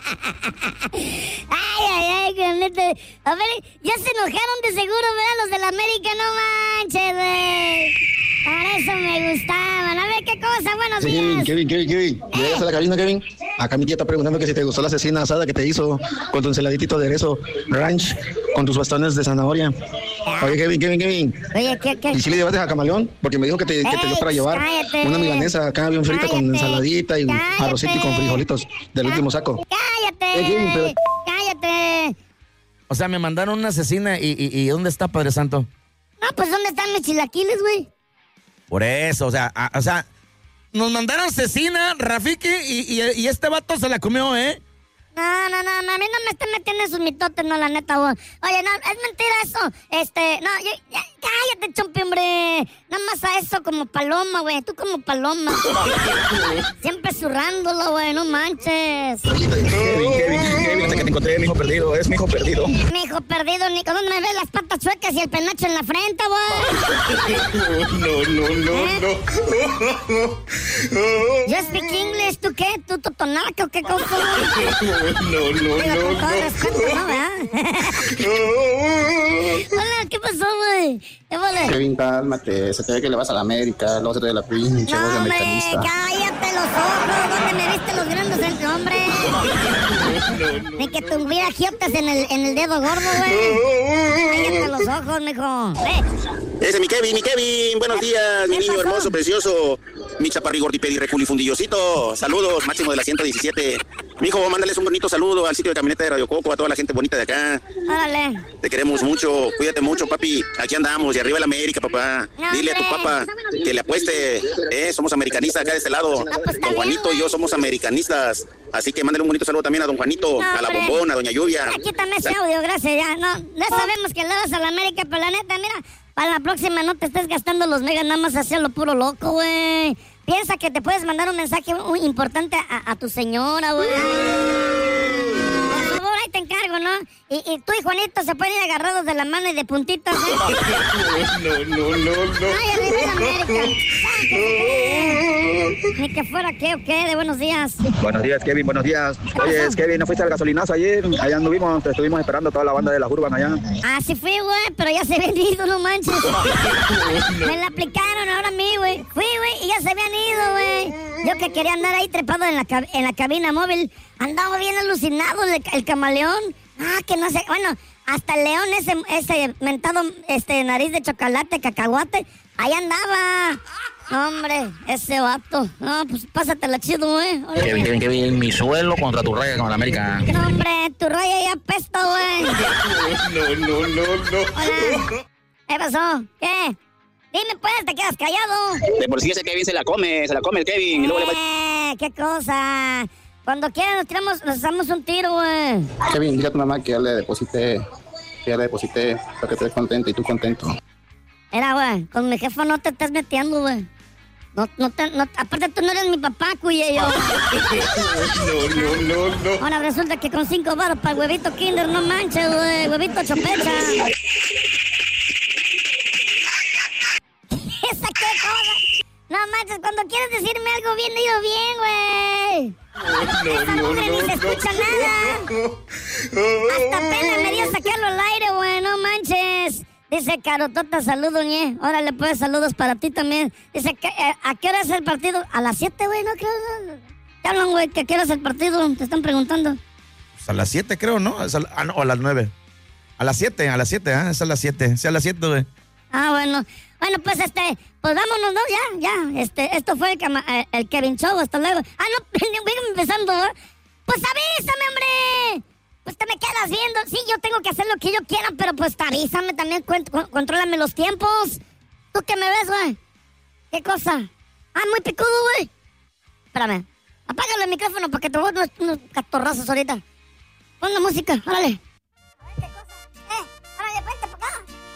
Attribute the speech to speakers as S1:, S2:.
S1: Ay, neta. A ver, ya se enojaron de seguro, ¿verdad? Los de la América, no manches, güey. Para eso me gustaban. A ver, ¿qué cosa? Buenos días.
S2: Kevin. ¿Llegas a la cabina, Kevin? Acá mi tía está preguntando que si te gustó la cecina asada que te hizo con tu ensaladitito de aderezo ranch con tus bastones de zanahoria. Oye, Kevin.
S1: Oye, ¿qué?
S2: ¿Y si le llevaste a Camaleón? Porque me dijo que te dio para llevar una milanesa acá bien frita con ensaladita y arrocito y con frijolitos del último saco.
S1: ¡Cállate!
S3: O sea, me mandaron una cecina y ¿dónde está, Padre Santo?
S1: No, pues ¿dónde están mis chilaquiles, güey?
S3: Por eso, o sea, nos mandaron cecina, Rafiki, y este vato se la comió, ¿eh?
S1: No, a mí no me estén metiendo esos mitotes, no, la neta, güey. Oye, no, es mentira eso. Cállate, chompi, hombre. Nada más a eso como paloma, güey. Tú como paloma. Siempre zurrándolo, güey, no manches.
S2: Kevin, hasta que te encontré, mi hijo perdido, es mi hijo perdido.
S1: Mi hijo perdido, Nico, ¿dónde me ves las patas chuecas y el penacho en la frente, güey?
S2: No.
S1: Yo speak English, ¿tú qué? ¿Tú totonaco o qué cosa?
S2: No.
S1: Con todo respeto, ¿no, verdad? Hola, ¿qué pasó, güey? ¿Qué vale?
S2: Kevin, cálmate, se te ve que le vas a la América, luego se te ve la pinche voz de americanista.
S1: Cállate los ojos, ¿dónde me viste los grandes del hombre? Ni que tuviera giotas en el dedo gordo, güey. Cállate los ojos, mijo.
S4: Ese es mi Kevin, buenos días, mi niño hermoso, precioso, mi chaparri gordipedi reculifundillosito, saludos, máximo de la 117. Mijo, mándales un bonito saludo al sitio de camioneta de Radio Coco, a toda la gente bonita de acá.
S1: Órale.
S4: Te queremos mucho, cuídate mucho, papi. Aquí andamos, y arriba el América, papá. Dile a tu papá que le apueste. Somos americanistas acá de este lado. Don Juanito y yo somos americanistas. Así que mándale un bonito saludo también a don Juanito, a la Bombón, a doña Lluvia.
S1: Quítame ese audio, gracias, ya. No sabemos que le vas a la América, pero la neta, mira, para la próxima no te estés gastando los megas, nada más hacia lo puro loco, güey. Piensa que te puedes mandar un mensaje muy importante a tu señora, güey. Por favor, ahí te encargo, ¿no? Y tú y Juanito se pueden ir agarrados de la mano y de puntitas, ¿eh?
S2: No.
S1: Ay, arriba la América. Ni que fuera qué o qué, de buenos días.
S2: Buenos días, Kevin, buenos días. Oye, Kevin, ¿no fuiste al gasolinazo ayer? Allá anduvimos, te estuvimos esperando toda la banda de la Urban allá.
S1: Ah, sí fui, güey, pero ya se habían ido, no manches. Me la aplicaron ahora a mí, güey. Fui, güey, y ya se habían ido, güey. Yo que quería andar ahí trepado en la cabina móvil, andaba bien alucinado el camaleón. Ah, que no sé, bueno, hasta el león ese mentado, nariz de chocolate, cacahuate, ahí andaba. Hombre, ese vato. No, pues pásatela chido, güey.
S3: Kevin, mi suelo contra tu raya con la América.
S1: No, hombre, tu raya ya apesta, güey.
S2: No.
S1: Hola. ¿Qué pasó? ¿Qué? Dime, pues, te quedas callado.
S4: De por sí ese Kevin se la come el Kevin. Y luego
S1: ¿Qué cosa? Cuando quieran nos damos un tiro, güey.
S2: Kevin, dile a tu mamá que ya le deposité para que estés contento y tú contento.
S1: Mira, güey, con mi jefa no te estés metiendo, güey. Aparte tú no eres mi papá, cuye yo.
S2: No.
S1: Ahora resulta que con 5 baros para el huevito Kinder, no manches, güey, huevito chopecha. ¿Esa qué cosa? No manches, cuando quieres decirme algo bien, digo bien, güey. Esa mugre ni se escucha nada. Hasta pena me dio sacarlo al aire, güey, no manches. Dice Carotota, saludos, ñe. Órale, pues, saludos para ti también. Dice, ¿a qué hora es el partido? A las 7, güey, ¿no? ¿Qué hablan, güey? ¿Que a qué hora es el partido? Te están preguntando.
S3: Pues a las 7, creo, ¿no? No, a las 9. A las 7, es a las 7. Sí, a las 7, güey.
S1: Ah, bueno. Bueno, pues, pues vámonos, ¿no? Ya. Esto fue el Kevin Show, hasta luego. Ah, no, vengan empezando, ¿eh? Pues avísame, hombre. Pues te me quedas viendo. Sí, yo tengo que hacer lo que yo quiera, pero pues avísame también, contrólame los tiempos. ¿Tú qué me ves, güey? ¿Qué cosa? Ah, muy picudo, güey. Espérame. Apágale el micrófono para que te voy unos catorrazos ahorita. Pon la música, órale.